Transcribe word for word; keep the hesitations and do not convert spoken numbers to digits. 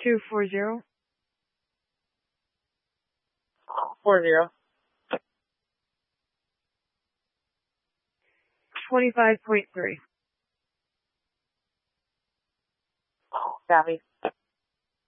two four zero. Four zero. Twenty-five point three. Copy.